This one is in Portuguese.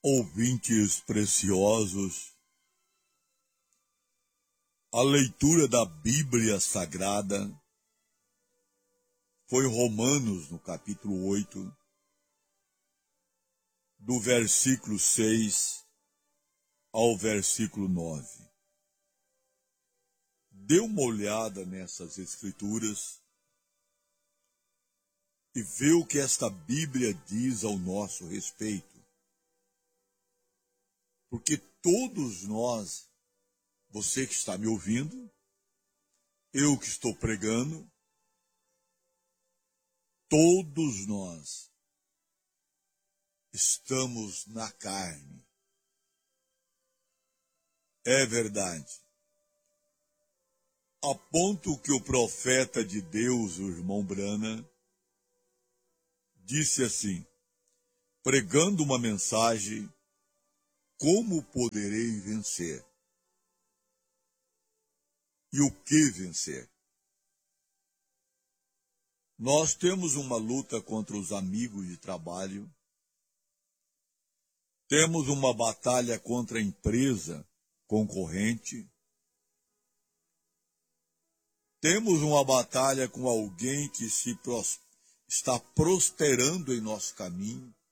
Ouvintes preciosos, a leitura da Bíblia Sagrada foi Romanos, no capítulo 8, do versículo 6 ao versículo 9. Dê uma olhada nessas escrituras e vê o que esta Bíblia diz ao nosso respeito. Porque todos nós, você que está me ouvindo, eu que estou pregando, todos nós estamos na carne. É verdade. A ponto que o profeta de Deus, o irmão Brana, disse assim, pregando uma mensagem: como poderei vencer? E o que vencer? Nós temos uma luta contra os amigos de trabalho, temos uma batalha contra a empresa concorrente, temos uma batalha com alguém que está prosperando em nosso caminho,